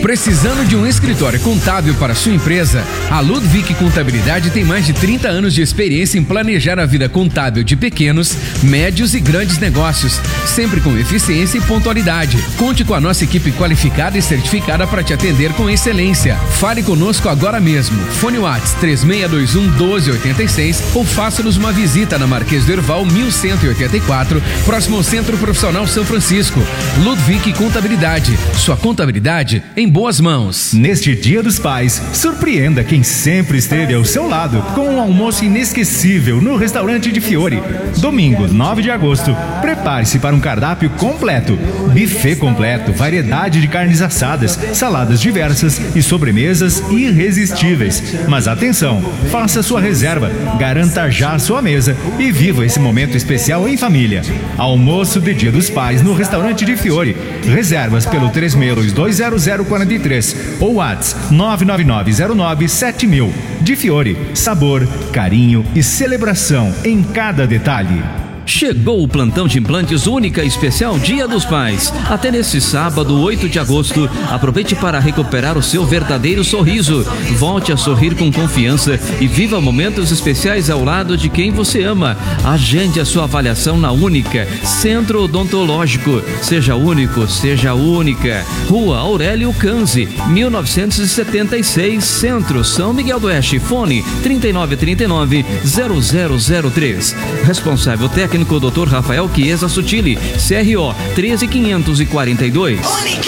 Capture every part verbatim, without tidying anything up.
Precisando de um escritório contábil para sua empresa? A Ludwig Contabilidade tem mais de trinta anos de experiência em planejar a vida contábil de pequenos, médios e grandes negócios, sempre com eficiência e pontualidade. Conte com a nossa equipe qualificada e certificada para te atender com excelência. Fale conosco agora mesmo. Fone WhatsApp três seis dois um, um dois oito seis ou faça-nos uma visita na Marquês do Herval mil cento e oitenta e quatro, próximo ao Centro Profissional São Francisco. Ludwig Contabilidade. Sua contabilidade em boas mãos. Neste Dia dos Pais, surpreenda quem sempre esteve ao seu lado com um almoço inesquecível no restaurante de Fiore. Domingo, nove de agosto, prepare-se para um cardápio completo. Buffet completo, variedade de carnes assadas, saladas diversas e sobremesas irresistíveis. Mas atenção, faça sua reserva, garanta já a sua mesa e viva esse momento especial em família. Almoço de Dia dos Pais no restaurante de Fiore. Reservas pelo três seis dois dois zero zero quatro três ou WhatsApp nove nove nove zero nove sete mil. De Fiore, sabor, carinho e celebração em cada detalhe. Chegou o plantão de implantes única e especial Dia dos Pais. Até neste sábado, oito de agosto, aproveite para recuperar o seu verdadeiro sorriso. Volte a sorrir com confiança e viva momentos especiais ao lado de quem você ama. Agende a sua avaliação na Única Centro Odontológico. Seja único, seja única. Rua Aurélio Canzi, mil novecentos e setenta e seis, Centro, São Miguel do Oeste. Fone trinta e nove trinta e nove, zero zero zero três. Responsável técnico Técnico doutor Rafael Chiesa Sutili, C R O treze quinhentos e quarenta e dois. Única!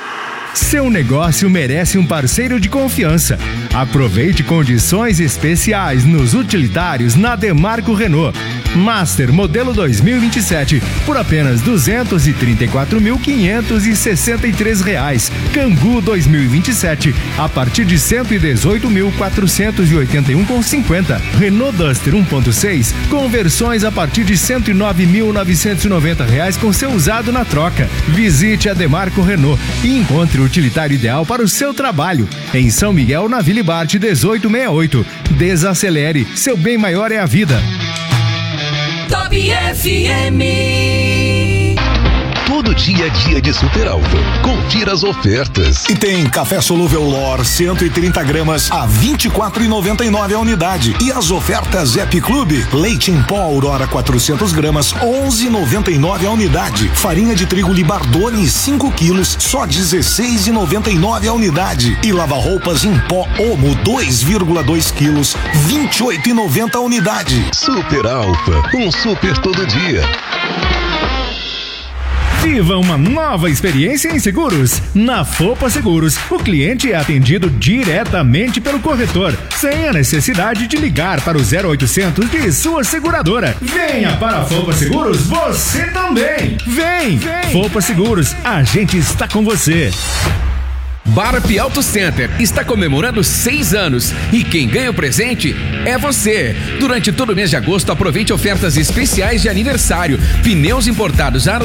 Seu negócio merece um parceiro de confiança. Aproveite condições especiais nos utilitários na Demarco Renault. Master modelo dois mil e vinte e sete por apenas duzentos e trinta e quatro mil quinhentos e sessenta e três reais. Kangoo dois mil e vinte e sete a partir de cento e dezoito mil quatrocentos e oitenta e um reais e cinquenta centavos. Renault Duster um ponto seis com versões a partir de cento e nove mil novecentos e noventa reais com seu usado na troca. Visite a Demarco Renault e encontre o utilitário ideal para o seu trabalho. Em São Miguel, na Vila Bart dezoito sessenta e oito. Desacelere, seu bem maior é a vida. Top F M. Todo dia é dia de Super Alfa. Confira as ofertas. E tem café solúvel Lor cento e trinta gramas a vinte e quatro reais e noventa e nove centavos a unidade. E as ofertas Happy Club, leite em pó Aurora quatrocentas gramas, onze reais e noventa e nove centavos a unidade. Farinha de trigo Libardone cinco quilos, só dezesseis reais e noventa e nove centavos a unidade. E lava-roupas em pó Omo dois vírgula dois quilos, vinte e oito reais e noventa centavos a unidade. Super Alfa, um super todo dia. Viva uma nova experiência em seguros. Na Fopa Seguros, o cliente é atendido diretamente pelo corretor, sem a necessidade de ligar para o zero oitocentos de sua seguradora. Venha para a Fopa Seguros, você também. Vem! Vem. Fopa Seguros, a gente está com você. Barp Auto Center está comemorando seis anos e quem ganha o presente é você. Durante todo o mês de agosto, aproveite ofertas especiais de aniversário. Pneus importados